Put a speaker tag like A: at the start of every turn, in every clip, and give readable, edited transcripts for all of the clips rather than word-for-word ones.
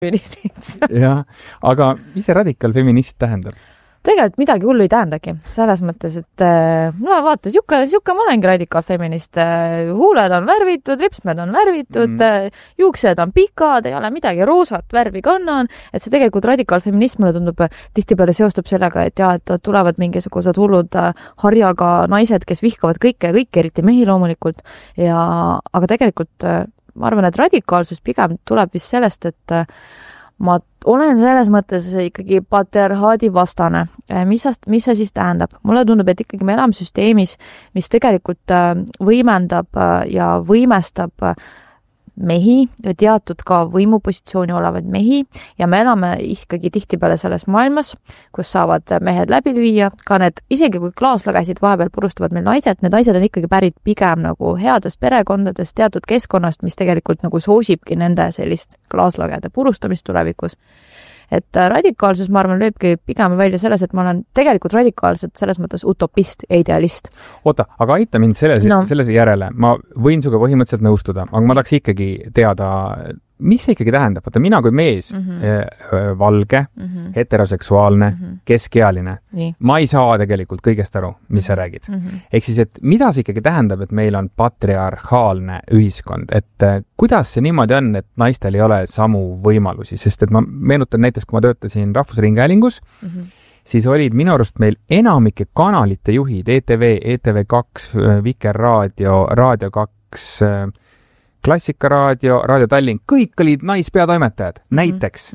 A: feministid.
B: jah, aga mis see radikaalfeminist tähendab?
A: Tegelikult midagi hullu ei tähendagi. Selles mõttes, et no vaata, siuke ma olengi radikaalfeminist. Huuled on värvitud, ripsmed on värvitud, juuksed on pikad, ei ole midagi roosat värvi kannan. Et see tegelikult radikaalfeminism mulle tundub tihtipeale seostub sellega, et et tulevad mingisugused hullud harjaga naised, kes vihkavad kõike ja kõike, eriti mehi loomulikult. Aga tegelikult ma arvan, et radikaalsus pigem tuleb vist sellest, et ma olen selles mõttes ikkagi patriarhaadi vastane. Mis see siis tähendab? Mulle tundub, et ikkagi me elame süsteemis, mis tegelikult võimendab ja võimestab mehi ja teatud ka võimupositsiooni olevaid mehi ja me elame ikkagi tihtipeale selles maailmas, kus saavad mehed läbi lüüa, ka need, isegi kui klaaslagesid vahepeal purustavad meil naised, need naised on ikkagi pärit pigem nagu headest perekondadest, teatud keskkonnast, mis tegelikult nagu soosibki nende sellist klaaslagede purustamist tulevikus. Et radikaalsus, ma arvan, lööbki pigem välja selles, et ma olen tegelikult radikaalselt selles mõttes utopist ja idealist.
B: Oota, aga aita mind selles järele. Ma võin suga põhimõtteliselt nõustuda, aga ma tahaks ikkagi teada, mis see ikkagi tähendab? Vaata, mina kui mees, valge, heteroseksuaalne, keskealine, ma ei saa tegelikult kõigest aru, mis sa räägid. Ehk siis, et mida see ikkagi tähendab, et meil on patriarhaalne ühiskond? Et kuidas see niimoodi on, et naistel ei ole samu võimalusi? Sest et ma meenutan näiteks, kui ma töötasin Rahvusringhäälingus, siis olid minu arust meil enamike kanalite juhid, ETV, ETV2, Vikerraadio, Raadio 2, Klassikaraadio, Raadio Tallinn, kõik olid naispeatoimetajad, näiteks.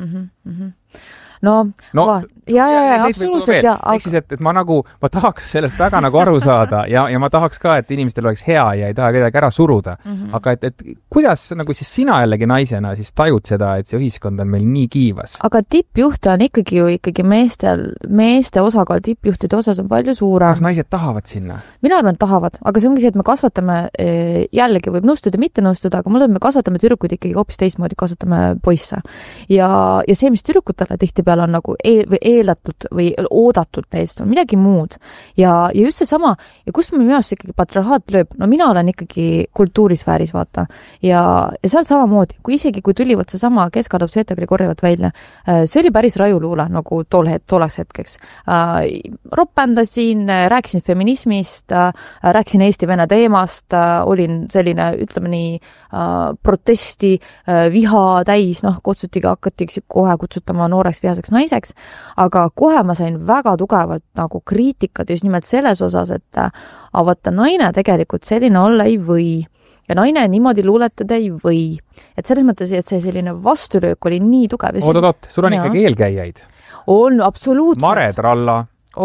A: No absoluutselt.
B: Ehk siis, et ma tahaks sellest väga aru saada ja ma tahaks ka, et inimestel oleks hea ja ei taha kedagi ära suruda. Aga et kuidas siis sina jällegi naisena siis tajud seda, et see ühiskond on meil nii kiivas?
A: Aga tippjuhte on ikkagi meeste osakaal tippjuhtide osas on palju suurem.
B: Kas naised tahavad sinna?
A: Mina arvan, et tahavad, aga see ongi see, et me kasvatame, jällegi võib nõustuda, mitte nõustuda, aga mulle me kasvatame tüdrukuid ikkagi hoopis teistmoodi, kasvatame poisse. Ja see, mis tüdrukutele tihtipeale on nagu eeldatud või oodatud neist, on midagi muud. Ja just see sama, ja kus me minu arust ikkagi patriarhaat lööb, no mina olen ikkagi kultuurisfääris, vaata. Ja seal samamoodi, kui tulivad see sama keskadopsi Grigorjevat välja, see oli päris rajuluule nagu tollaks hetkeks. Roppendasin, rääkisin feminismist, rääkisin Eesti-Vene teemast, olin selline, ütleme nii, protesti, viha täis, hakati kohe kutsutama nooreks vihaseks naiseks, aga kohe ma sain väga tugevalt nagu kriitikat just nimelt selles osas, et vaata, naine tegelikult selline olla ei või ja naine niimoodi luuletada ei või. Et selles mõttes, et see selline vastulöök oli nii tugev.
B: Oot, sul on ikkagi eelkäijaid?
A: On, absoluutselt.
B: Mare Tralla,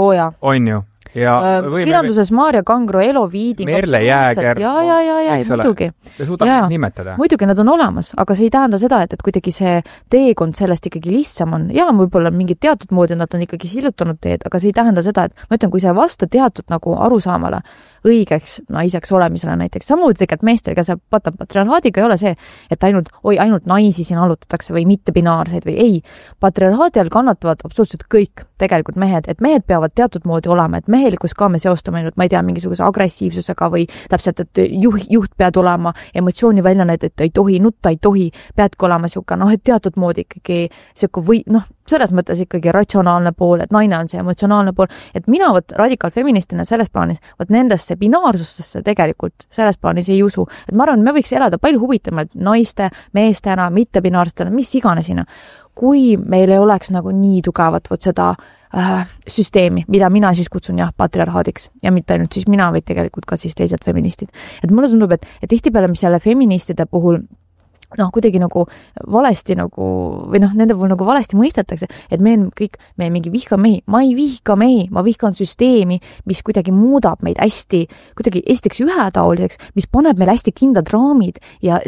B: on ju?
A: Kirjanduses Maarja Kangro, Elo Viiding,
B: Merle Jääger,
A: muidugi.
B: Nimetada.
A: Muidugi nad on olemas, aga see ei tähenda seda, et kuidagi see teekond sellest ikkagi lihtsam on. Ja võib-olla mingid teatud moodi nad on ikkagi sillutanud teed, aga see ei tähenda seda, et ma ütlen, kui see vasta teatud nagu arusaamale õigeks naiseks olemisele näiteks. Samuti tegelikult meestel, kes patriarhaadiga ei ole see, et ainult naisi siin allutatakse või mitte binaarseid või ei. Patriarhaadi all kannatavad absoluutselt kõik tegelikult mehed, et mehed peavad teatud moodi olema, et mehelikkus ka me seostame ainult, ma ei tea, mingisuguse agressiivsusega või täpselt, et juht pead olema emotsiooni välja näidata, et ei tohi, nutta ei tohi, peadki olema siuke, et teatud moodi ikkagi siuke või, selles mõttes ikkagi ratsionaalne pool, et naine on see emotsionaalne pool, et mina radikaalfeministina selles plaanis, nendesse binaarsustesse tegelikult selles plaanis ei usu. Et ma arvan, me võiks elada palju huvitavalt naiste, meestena, mitte binaarsetena, mis iganesina. Kui meil ei oleks nagu nii tugevat seda süsteemi, mida mina siis kutsun patriarhaadiks ja mitte ainult siis mina, vaid tegelikult ka siis teised feministid. Et mulle tundub, et tihtipeale, mis jälle feministide puhul kuidagi nagu valesti või nende puhul nagu valesti mõistetakse, et me mingi vihka mehi. Ma ei vihka mehi, ma vihkan süsteemi, mis kuidagi muudab meid hästi, kuidagi esiteks ühetaoliseks, mis paneb meil hästi kindlad raamid ja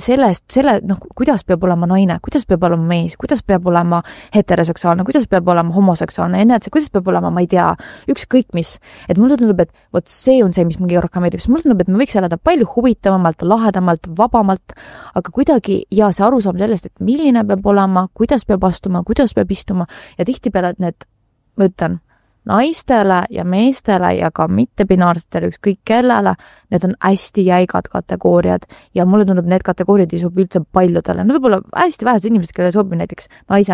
A: kuidas peab olema naine, kuidas peab olema mees, kuidas peab olema heteroseksuaalne, kuidas peab olema homoseksuaalne, kuidas peab olema, ma ei tea, ükskõik mis. Et mulle tundub, et see on see, mis mingi rohkem meeldib. Mulle tundub, et me võiks elada palju huvitavamalt, lahedamalt, vabamalt, aga kuidagi ja see arusaam sellest, et milline peab olema, kuidas peab astuma, kuidas peab istuma ja tihtipeale need, ma ütlen, naistele ja meestele ja ka mittebinaarsetele, ükskõik kellele, need on hästi jäigad kategooriad ja mulle tundub, need kategooriad ei sobi üldse paljudele. No võib-olla hästi vähesed inimesed, kellele sobib näiteks naise